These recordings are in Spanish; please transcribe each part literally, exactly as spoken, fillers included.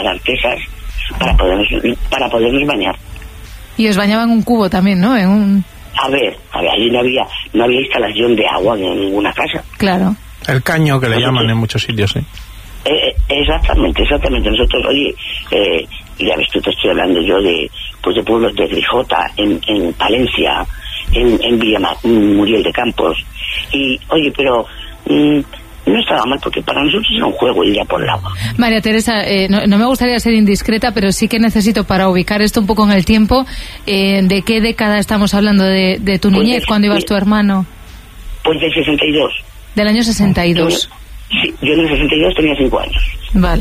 artesas para podernos, para podernos bañar. Y os bañaban en un cubo también, ¿no? En un... A ver, a ver, allí no había, no había instalación de agua en ninguna casa. Claro. El caño que le Nosotros, llaman en muchos sitios, sí. Eh, exactamente, exactamente. Nosotros, oye, eh, ya ves tú, te estoy hablando yo de, pues de pueblos de Grijota, en, en Palencia, en, en Villa Muriel de Campos. Y, oye, pero mmm, no estaba mal, porque para nosotros era un juego ir a por el agua. María Teresa, eh, no, no me gustaría ser indiscreta, pero sí que necesito, para ubicar esto un poco en el tiempo, eh, ¿de qué década estamos hablando de, de tu pues niñez, de, cuando ibas de, tu hermano? Pues del sesenta y dos. Del año sesenta y dos. Yo, sí, yo en el sesenta y dos tenía cinco años. Vale.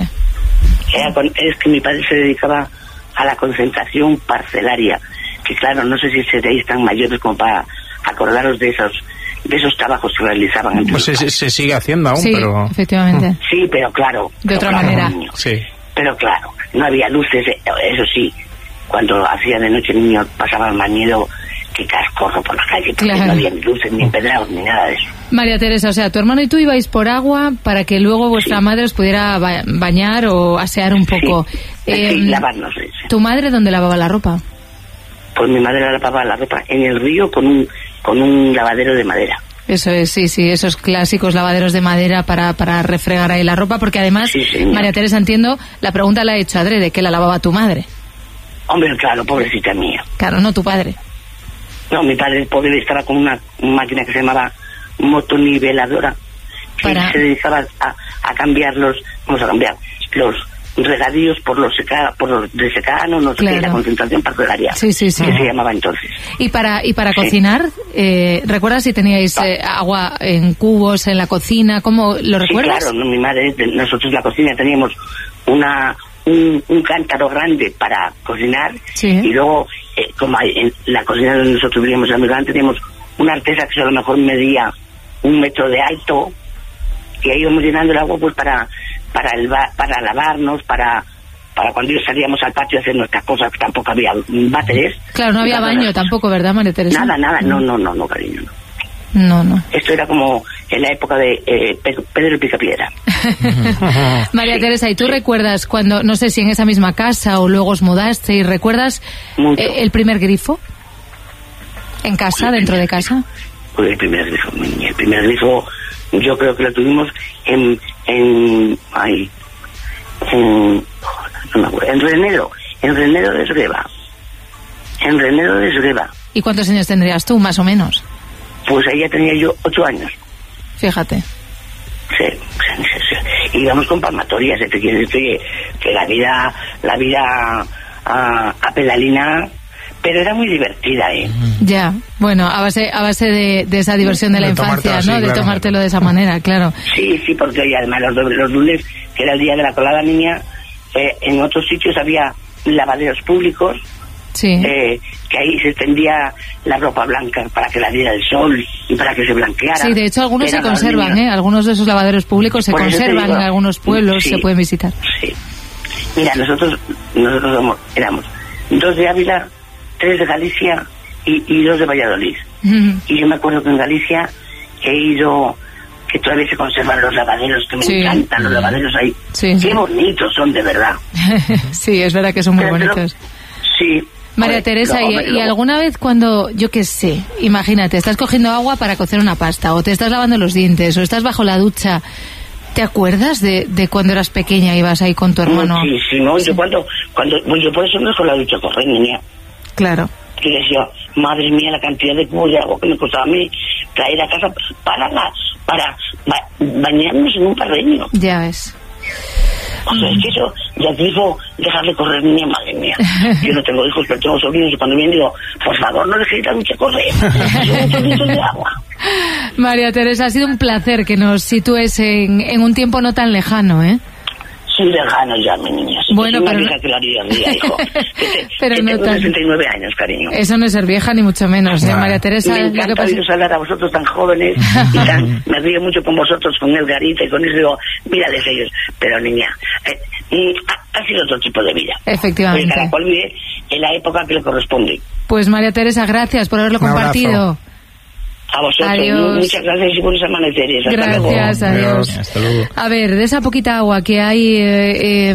Era con, es que mi padre se dedicaba a la concentración parcelaria, que claro, no sé si seréis tan mayores como para acordaros de esos de esos trabajos que realizaban. Pues se, se sigue haciendo aún, sí, pero... efectivamente. Sí, pero claro. De pero otra claro, manera. Niño. Sí. Pero claro, no había luces, eso sí, cuando hacía de noche el niño pasaba más miedo que cascorro por la calle, porque claro. no había ni luces, ni empedrados, ni nada de eso. María Teresa, o sea, tu hermano y tú ibais por agua para que luego vuestra sí. madre os pudiera ba- bañar o asear un poco. Sí, eh, sí lavarnos. Sí. ¿Tu madre dónde lavaba la ropa? Pues mi madre lavaba la ropa en el río con un con un lavadero de madera. Eso es, sí, sí, esos clásicos lavaderos de madera para, para refregar ahí la ropa, porque además, sí, María Teresa, entiendo, la pregunta la ha hecho adrede, ¿que la lavaba tu madre? Hombre, claro, pobrecita mía. Claro, no tu padre. No, mi padre, el pobre, estaba con una máquina que se llamaba motoniveladora, que para... se dedicaba a, a cambiar los, vamos a cambiar, los regadíos por los seca, por los de secano, no sé claro. qué, la concentración parcelaria, sí, sí, sí. que se llamaba entonces. Y para y para sí. cocinar, eh, ¿recuerdas si teníais eh, agua en cubos en la cocina? ¿Cómo lo recuerdas? Sí, claro, no, mi madre, nosotros en la cocina teníamos una un, un cántaro grande para cocinar sí. y luego, eh, como en la cocina donde nosotros vivíamos en Milán, teníamos una artesa que a lo mejor medía un metro de alto, y ahí íbamos llenando el agua pues para para el ba- para lavarnos, para para cuando salíamos al patio a hacer nuestras cosas, que tampoco había váteres. Claro, no había baño tampoco, ¿verdad, María Teresa? Nada, nada, no, no, no, no, cariño, no. No, no. Esto era como en la época de eh, Pedro el Picapiedra. María sí, Teresa, ¿y tú sí. recuerdas cuando, no sé si en esa misma casa o luego os mudaste, y recuerdas eh, el primer grifo en casa, dentro de casa? Pues el primer grifo, mi niña, el primer grifo yo creo que lo tuvimos en en ay, en no me acuerdo, en Renedo, en Renedo de Esgueva. En Renedo de Esgueva. ¿Y cuántos años tendrías tú, más o menos? Pues ahí ya tenía yo ocho años. Fíjate. Sí, sí, sí, sí. Íbamos con palmatorias, te quiero decir que, que la vida, la vida a, a pedalina, pero era muy divertida, ¿eh? Ya, bueno, a base, a base de, de esa diversión de la de infancia, ¿no? Así, de claro. tomártelo de esa manera, claro. Sí, sí, porque y además los, los lunes, que era el día de la colada niña, eh, en otros sitios había lavaderos públicos. Sí. Eh, que ahí se extendía la ropa blanca para que la diera el sol y para que se blanqueara. Sí, de hecho algunos se conservan, ¿eh? Algunos de esos lavaderos públicos se conservan digo, en algunos pueblos, sí, se pueden visitar. Sí. Mira, nosotros nosotros somos, éramos dos de Ávila, tres de Galicia y, y dos de Valladolid. Uh-huh. Y yo me acuerdo que en Galicia he ido, que todavía se conservan los lavaderos, que me sí. encantan los lavaderos ahí. Sí, Qué sí. bonitos son, de verdad. Sí, es verdad que son muy pero, bonitos. Pero, sí. María Teresa, y, y alguna vez cuando, yo qué sé, imagínate, estás cogiendo agua para cocer una pasta, o te estás lavando los dientes, o estás bajo la ducha, ¿te acuerdas de, de cuando eras pequeña y ibas ahí con tu hermano? Muchísimo, sí. yo cuando, cuando, pues yo por eso me dejo la ducha correr, niña. Claro. Yo decía, madre mía, la cantidad de cubos de agua que me costaba a mí traer a casa para la, para ba- bañarnos en un parreño. Ya ves. O sea, es que eso, ya digo, dejarle correr, niña, madre mía. Yo no tengo hijos, pero tengo sobrinos, y cuando vienen digo, por favor, no dejéis la ducha correr. Son muchos litros de agua. María Teresa, ha sido un placer que nos sitúes en, en un tiempo no tan lejano, ¿eh? Sí, lejano ya, mi niña. Sí, bueno, pero... Una que la haría, mía, hijo. Que te, pero que no tengo tan... sesenta y nueve años, cariño. Eso no es ser vieja, ni mucho menos, ¿eh, María Teresa? Me encanta lo que pasa... oíros hablar a vosotros tan jóvenes y tan... me río mucho con vosotros, con Edgarita y con eso, digo, mírales ellos. Pero, niña, eh, ha, ha sido otro tipo de vida. Efectivamente. Cada cual vive en la época que le corresponde. Pues, María Teresa, gracias por haberlo Un compartido. abrazo. A vosotros, adiós. Muchas gracias y buenos amaneceres. Hasta gracias, luego. adiós. Hasta luego. A ver, de esa poquita agua que hay... Eh, eh,